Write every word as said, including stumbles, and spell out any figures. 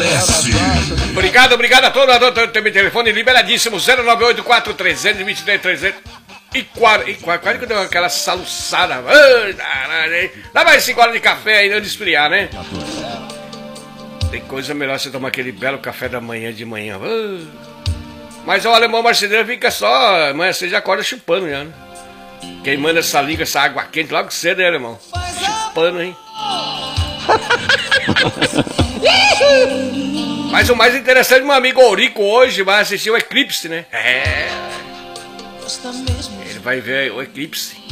Obrigado, obrigado a todos. Tem meu telefone liberadíssimo. zero nove oito quatro três dois três trezentos e quase, e quase, quase que deu aquela saluçada. Dá mais cinco horas de café aí, não de esfriar, né? Tem coisa melhor você tomar aquele belo café da manhã de manhã. Mas o alemão marceneiro fica só, amanhã você já acorda chupando já, né? Queimando essa liga, essa água quente logo cedo, né, alemão? Chupando, hein? Mas o mais interessante, meu amigo Ourico hoje vai assistir o eclipse, né? É. Ele vai ver o eclipse.